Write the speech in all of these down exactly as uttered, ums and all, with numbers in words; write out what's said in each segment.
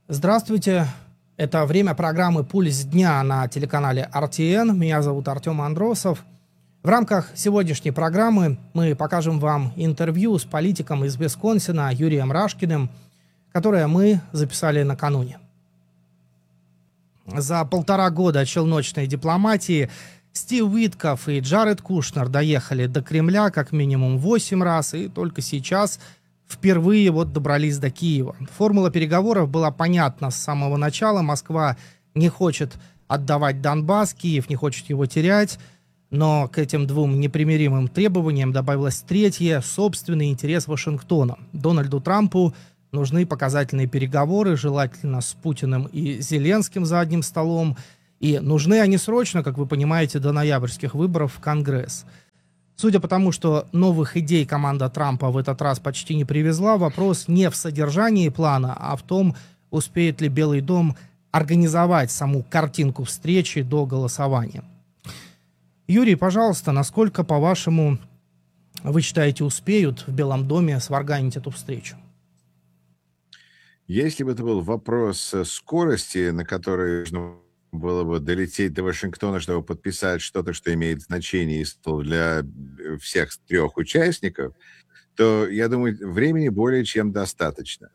Здравствуйте. Это время программы «Пульс дня» на телеканале эр тэ эн. Меня зовут Артем Андросов. В рамках сегодняшней программы мы покажем вам интервью с политиком из Висконсина Юрием Рашкиным, которое мы записали накануне. За полтора года челночной дипломатии Стив Уитков и Джаред Кушнер доехали до Кремля как минимум восемь раз, и только сейчас впервые вот добрались до Киева. Формула переговоров была понятна с самого начала. Москва не хочет отдавать Донбасс, Киев не хочет его терять. Но к этим двум непримиримым требованиям добавилось третье — собственный интерес Вашингтона. Дональду Трампу нужны показательные переговоры, желательно с Путиным и Зеленским за одним столом. И нужны они срочно, как вы понимаете, до ноябрьских выборов в Конгресс. Судя по тому, что новых идей команда Трампа в этот раз почти не привезла, вопрос не в содержании плана, а в том, успеет ли Белый дом организовать саму картинку встречи до голосования. Юрий, пожалуйста, насколько, по-вашему, вы считаете, успеют в Белом доме сварганить эту встречу? Если бы это был вопрос скорости, на которой нужно было бы долететь до Вашингтона, чтобы подписать что-то, что имеет значение для всех трех участников, то, я думаю, времени более чем достаточно.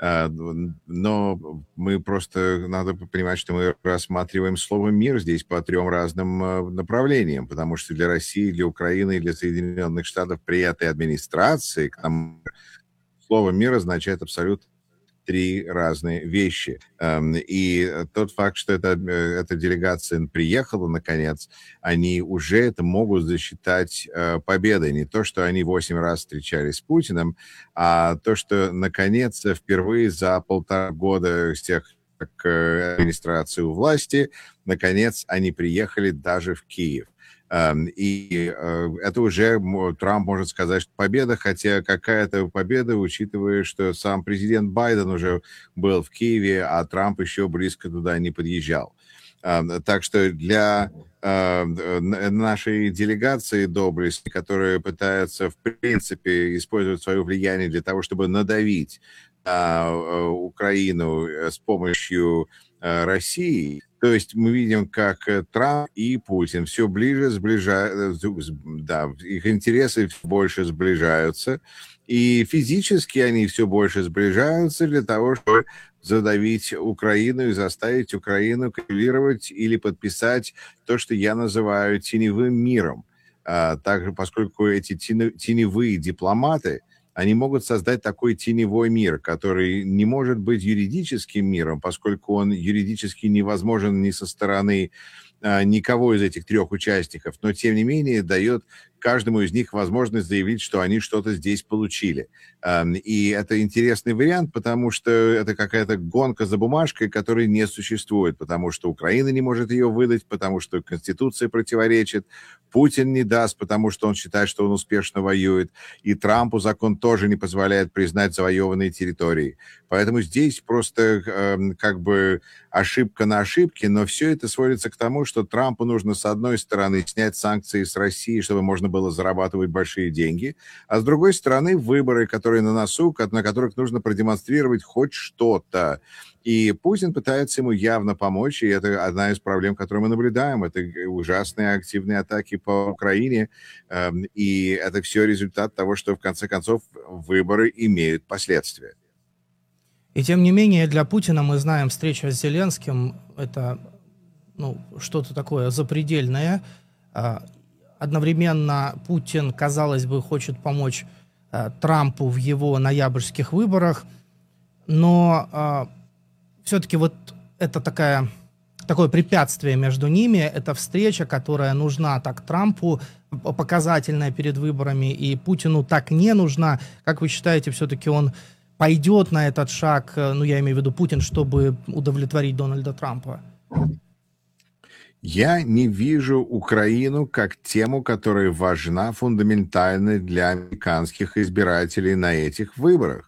Но мы просто, надо понимать, что мы рассматриваем слово «мир» здесь по трем разным направлениям, потому что для России, для Украины и для Соединенных Штатов при этой администрации слово «мир» означает абсолютно три разные вещи. И тот факт, что эта, эта делегация приехала, наконец, они уже это могут засчитать победой. Не то, что они восемь раз встречались с Путиным, а то, что, наконец, впервые за полтора года с тех, как администрация у власти, наконец, они приехали даже в Киев. И это уже Трамп может сказать, что победа, хотя какая-то победа, учитывая, что сам президент Байден уже был в Киеве, а Трамп еще близко туда не подъезжал. Так что для нашей делегации доблести, которая пытается, в принципе, использовать свое влияние для того, чтобы надавить на Украину с помощью России, то есть мы видим, как Трамп и Путин все ближе сближаются, да, их интересы больше сближаются, и физически они все больше сближаются для того, чтобы задавить Украину и заставить Украину капитулировать или подписать то, что я называю теневым миром. А также, поскольку эти теневые дипломаты, они могут создать такой теневой мир, который не может быть юридическим миром, поскольку он юридически невозможен ни со стороны а, никого из этих трех участников, но тем не менее дает каждому из них возможность заявить, что они что-то здесь получили. А, и это интересный вариант, потому что это какая-то гонка за бумажкой, которой не существует, потому что Украина не может ее выдать, потому что Конституция противоречит, Путин не даст, потому что он считает, что он успешно воюет, и Трампу закон тоже не позволяет признать завоеванные территории. Поэтому здесь просто э, как бы ошибка на ошибке, но все это сводится к тому, что Трампу нужно, с одной стороны, снять санкции с России, чтобы можно было зарабатывать большие деньги, а с другой стороны, выборы, которые на носу, на которых нужно продемонстрировать хоть что-то. И Путин пытается ему явно помочь, и это одна из проблем, которую мы наблюдаем. Это ужасные активные атаки по Украине, и это все результат того, что в конце концов выборы имеют последствия. И тем не менее, для Путина, мы знаем, встреча с Зеленским — это ну, что-то такое запредельное. Одновременно Путин, казалось бы, хочет помочь Трампу в его ноябрьских выборах, но все-таки вот это такая, такое препятствие между ними, это встреча, которая нужна так Трампу, показательная перед выборами, и Путину так не нужна. Как вы считаете, все-таки он пойдет на этот шаг, ну, я имею в виду Путин, чтобы удовлетворить Дональда Трампа? Я не вижу Украину как тему, которая важна фундаментально для американских избирателей на этих выборах.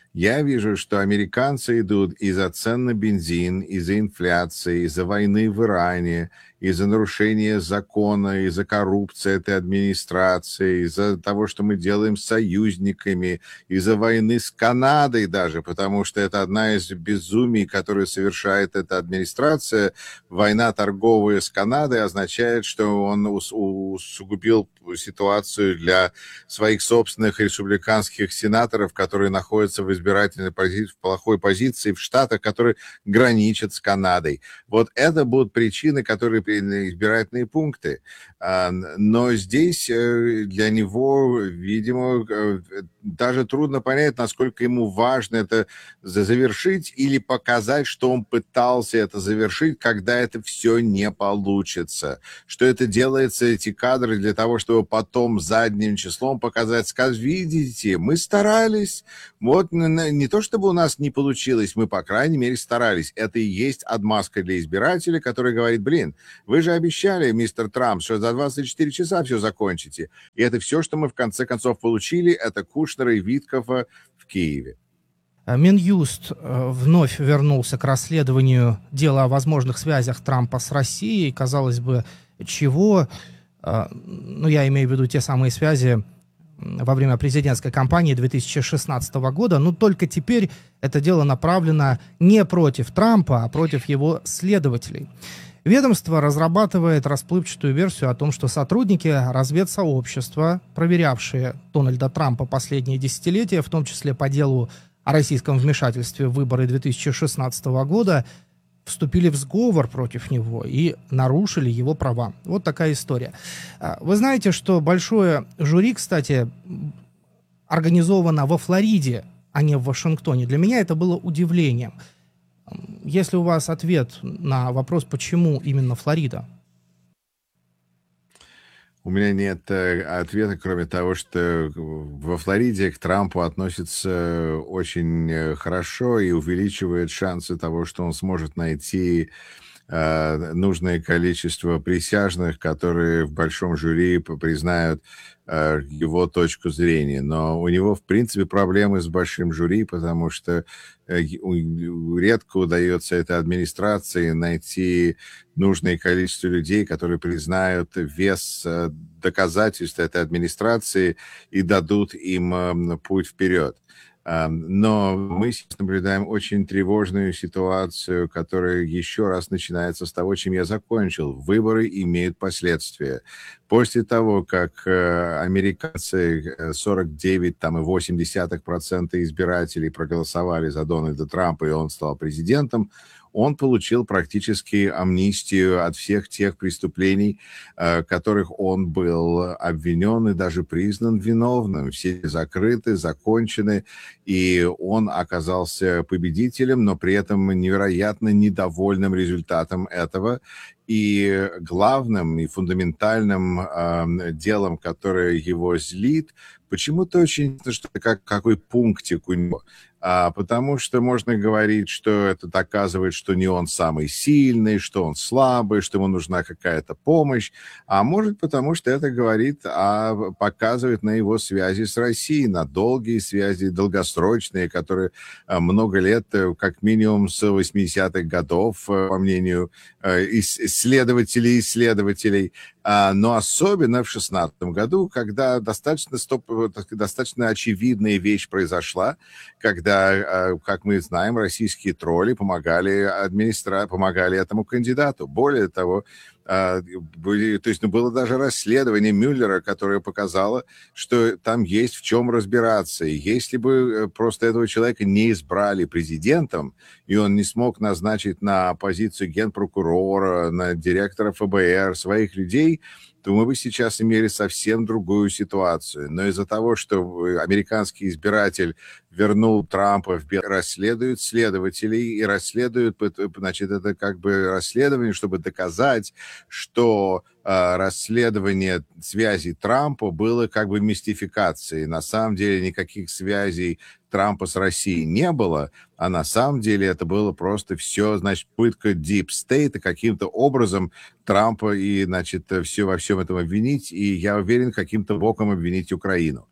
Я вижу, что американцы идут из-за цен на бензин, из-за инфляции, из-за войны в Иране, из-за нарушения закона, из-за коррупции этой администрации, из-за того, что мы делаем с союзниками, из-за войны с Канадой даже, потому что это одна из безумий, которую совершает эта администрация. Война торговая с Канадой означает, что он ус- усугубил ситуацию для своих собственных республиканских сенаторов, которые находятся в избирательной позиции, в плохой позиции в штатах, которые граничат с Канадой. Вот это будут причины, которые избирательные пункты. А, Но здесь э, для него, видимо, э, даже трудно понять, насколько ему важно это за- завершить или показать, что он пытался это завершить, когда это все не получится. Что это делается, эти кадры, для того, чтобы потом задним числом показать, сказать, видите, мы старались. Вот н- н- не то, чтобы у нас не получилось, мы, по крайней мере, старались. Это и есть отмазка для избирателя, который говорит, блин, вы же обещали, мистер Трамп, что за двадцать четыре часа все закончите. И это все, что мы в конце концов получили, это Кушнера и Виткофа в Киеве. А Минюст э, вновь вернулся к расследованию дела о возможных связях Трампа с Россией. Казалось бы, чего? Э, Ну, я имею в виду те самые связи м, во время президентской кампании две тысячи шестнадцатого года. Но только теперь это дело направлено не против Трампа, а против его следователей. Ведомство разрабатывает расплывчатую версию о том, что сотрудники разведсообщества, проверявшие Дональда Трампа последние десятилетия, в том числе по делу о российском вмешательстве в выборы две тысячи шестнадцатого года, вступили в сговор против него и нарушили его права. Вот такая история. А, Вы знаете, что большое жюри, кстати, организовано во Флориде, а не в Вашингтоне. Для меня это было удивлением. Если у вас ответ на вопрос, почему именно Флорида? У меня нет э, ответа, кроме того, что во Флориде к Трампу относятся очень э, хорошо и увеличивает шансы того, что он сможет найти э, нужное количество присяжных, которые в большом жюри п- признают э, его точку зрения. Но у него, в принципе, проблемы с большим жюри, потому что э, и- у- редко удается этой администрации найти нужное количество людей, которые признают вес э, доказательств этой администрации и дадут им э, путь вперед. А, Но мы сейчас наблюдаем очень тревожную ситуацию, которая еще раз начинается с того, чем я закончил. Выборы имеют последствия. После того, как э, американцы э, сорок девять там, и восемь десятых процента избирателей проголосовали за Дональда Трампа, и он стал президентом, он получил практически амнистию от всех тех преступлений, э, которых он был обвинен и даже признан виновным. Все закрыты, закончены, и он оказался победителем, но при этом невероятно недовольным результатом этого. И главным и фундаментальным э, делом, которое его злит, почему-то очень интересно, что это как, какой пунктик у него. А, потому что можно говорить, что это доказывает, что не он самый сильный, что он слабый, что ему нужна какая-то помощь. А может, потому что это говорит, а, показывает на его связи с Россией, на долгие связи, долгосрочные, которые а, много лет, э, как минимум с восьмидесятых годов, э, по мнению э, ис- исследователей исследователей, а, но особенно в шестнадцатом году, когда достаточно, стоп, так сказать, достаточно очевидная вещь произошла, когда, э, как мы знаем, российские тролли помогали администра... помогали этому кандидату. Более того, а, были, то есть ну, было даже расследование Мюллера, которое показало, что там есть в чем разбираться. И если бы э, просто этого человека не избрали президентом, и он не смог назначить на позицию генпрокурора, на директора эф бэ эр своих людей, то мы бы сейчас имели совсем другую ситуацию. Но из-за того, что э, американский избиратель вернул Трампа в Бел... расследуют следователей и расследуют, пыт- значит, это как бы расследование, чтобы доказать, что э, расследование связей Трампа было как бы мистификацией. На самом деле никаких связей Трампа с Россией не было, а на самом деле это было просто все, значит, пытка Deep State, и каким-то образом Трампа и, значит, все во всем этом обвинить, и я уверен, каким-то боком обвинить Украину.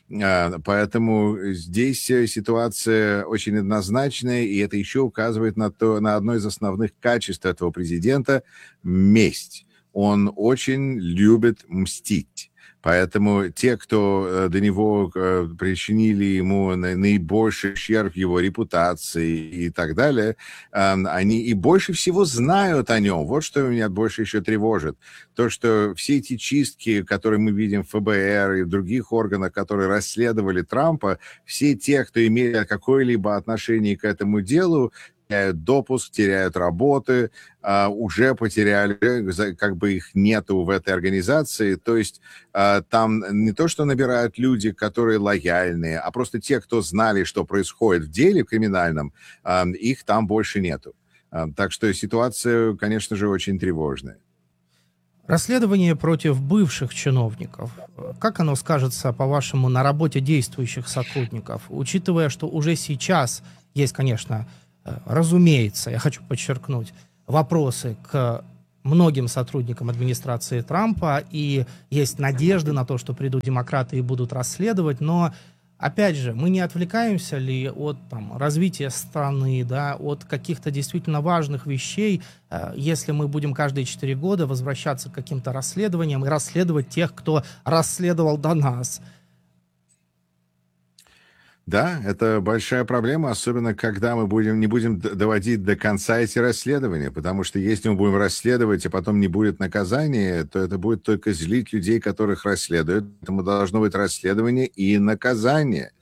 А, Поэтому здесь э, ситуация очень однозначная, и это еще указывает на то, на одно из основных качеств этого президента — месть. Он очень любит мстить. Поэтому те, кто э, до него э, причинили ему на- наибольший ущерб его репутации и так далее, ам, они и больше всего знают о нем. Вот что меня больше еще тревожит. То, что все эти чистки, которые мы видим в эф бэ эр и в других органах, которые расследовали Трампа, все те, кто имели какое-либо отношение к этому делу, теряют допуск, теряют работы, а, уже потеряли, э, за- как бы их нету в этой организации. То есть а, там не то, что набирают люди, которые лояльные, а просто те, кто знали, что происходит в деле криминальном, а, их там больше нету. А, Так что ситуация, конечно же, очень тревожная. Расследование против бывших чиновников. э, Как оно скажется, по-вашему, на работе действующих сотрудников, учитывая, что уже сейчас есть, конечно, э, разумеется, я хочу подчеркнуть, вопросы к многим сотрудникам администрации Трампа, и есть надежды на то, что придут демократы и будут расследовать, но опять же, мы не отвлекаемся ли от там, развития страны, да, от каких-то действительно важных вещей, э, если мы будем каждые четыре года возвращаться к каким-то расследованиям и расследовать тех, кто расследовал до нас? Да, это большая проблема, особенно когда мы будем, не будем д- доводить до конца эти расследования, потому что если мы будем расследовать, а потом не будет наказания, то это будет только злить людей, которых расследуют. Поэтому должно быть расследование и наказание.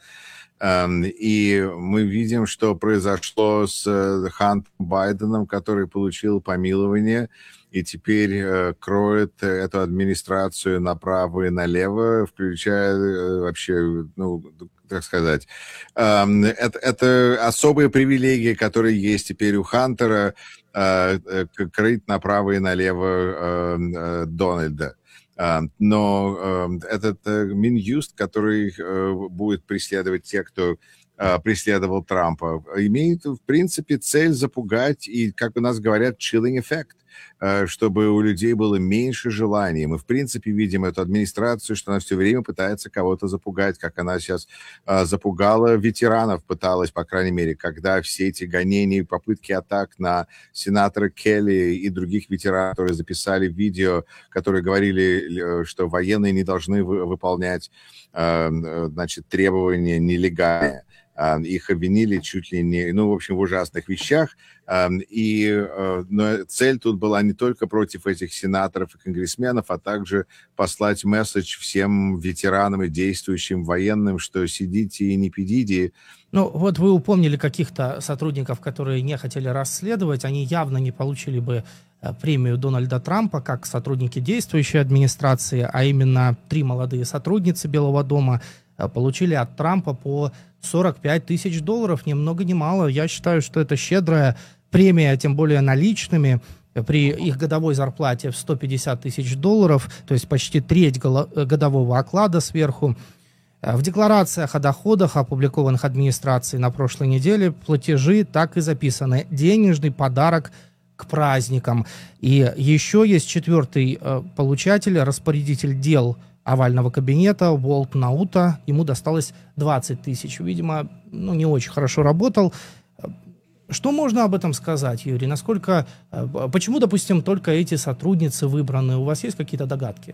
Эм, И мы видим, что произошло с э, Хантом Байденом, который получил помилование и теперь э, кроет э, эту администрацию направо и налево, включая э, вообще, ну, так сказать, эм, это, это особые привилегии, которые есть теперь у Хантера, э, э, к- крыть направо и налево э, э, Дональда. А, Но э, этот э, Минюст, который э, будет преследовать тех, кто э, преследовал Трампа, имеет, в принципе, цель запугать и, как у нас говорят, chilling эффект, э, чтобы у людей было меньше желаний. Мы, в принципе, видим эту администрацию, что она все время пытается кого-то запугать, как она сейчас э, запугала ветеранов, пыталась, по крайней мере, когда все эти гонения и попытки атак на сенатора Келли и других ветеранов, которые записали видео, которые говорили, э, что военные не должны вы- выполнять, э, э, значит, требования нелегальные. А, Их обвинили чуть ли не, ну, в общем, в ужасных вещах. А, И, э, но цель тут была не только против этих сенаторов и конгрессменов, а также послать месседж всем ветеранам и действующим военным, что сидите и не пидите. Ну, вот вы упомнили каких-то сотрудников, которые не хотели расследовать, они явно не получили бы э, премию Дональда Трампа как сотрудники действующей администрации, а именно три молодые сотрудницы Белого дома э, получили от Трампа по сорок пять тысяч долларов, ни много ни мало. Я считаю, что это щедрая премия, тем более наличными, э, при их годовой зарплате в сто пятьдесят тысяч долларов, то есть почти треть голо- э, годового оклада сверху. Э, В декларациях о доходах, опубликованных администрацией на прошлой неделе, платежи так и записаны. Денежный подарок к праздникам. И еще есть четвертый э, получатель, распорядитель дел овального кабинета Волт Наута. Ему досталось двадцать тысяч. Видимо, ну, не очень хорошо работал. Э, Что можно об этом сказать, Юрий? Насколько, э, б- почему, допустим, только эти сотрудницы выбраны? У вас есть какие-то догадки?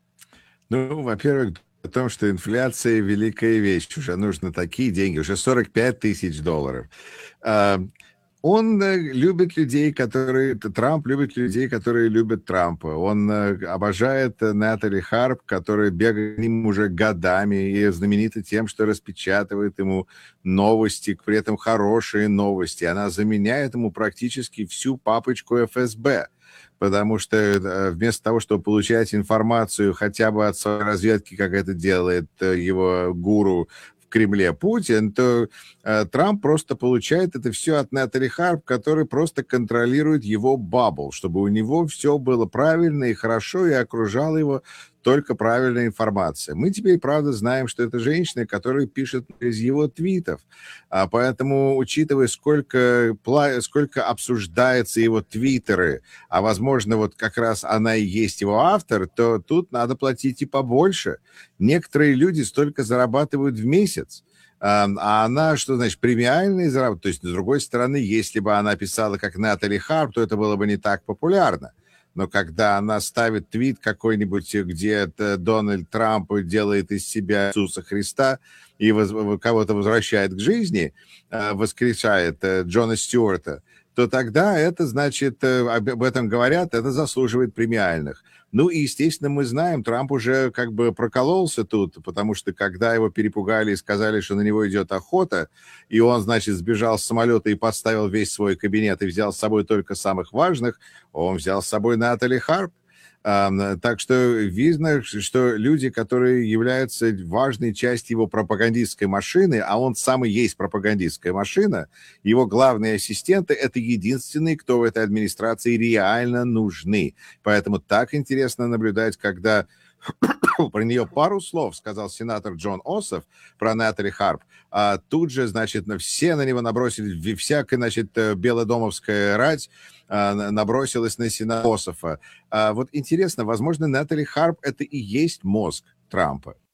Ну, во-первых, о том, что инфляция — великая вещь. Уже нужно такие деньги, уже сорок пять тысяч долларов. А, Он э, любит людей, которые... Т- Трамп любит людей, которые любят Трампа. Он э, обожает э, Натали Харп, которая бегает с ним уже годами и знаменита тем, что распечатывает ему новости, при этом хорошие новости. Она заменяет ему практически всю папочку эф эс бэ. Потому что э, вместо того, чтобы получать информацию хотя бы от своей разведки, как это делает э, его гуру в Кремле Путин, то э, Трамп просто получает это все от Натали Харп, который просто контролирует его бабл, чтобы у него все было правильно и хорошо, и окружало его только правильная информация. Мы теперь, правда, знаем, что это женщина, которая пишет из его твитов. А поэтому, учитывая, сколько, сколько обсуждается его твиттеры, а, возможно, вот как раз она и есть его автор, то тут надо платить и побольше. Некоторые люди столько зарабатывают в месяц. А она, что значит, премиальный заработок? То есть, с другой стороны, если бы она писала как Натали Харп, то это было бы не так популярно. Но когда она ставит твит какой-нибудь, где Дональд Трамп делает из себя Иисуса Христа и воз... кого-то возвращает к жизни, воскрешает Джона Стюарта, то тогда это, значит, об этом говорят, это заслуживает премиальных. Ну и, естественно, мы знаем, Трамп уже как бы прокололся тут, потому что когда его перепугали и сказали, что на него идет охота, и он, значит, сбежал с самолета и подставил весь свой кабинет и взял с собой только самых важных, он взял с собой Натали Харп. Так что видно, что люди, которые являются важной частью его пропагандистской машины, а он сам и есть пропагандистская машина, его главные ассистенты — это единственные, кто в этой администрации реально нужны. Поэтому так интересно наблюдать, когда про нее пару слов сказал сенатор Джон Ософ про Натали Харп, а тут же, значит, все на него набросились, всякая, значит, белодомовская рать а, набросилась на сенатора Ософа. А, вот интересно, возможно, Натали Харп — это и есть мозг Трампа.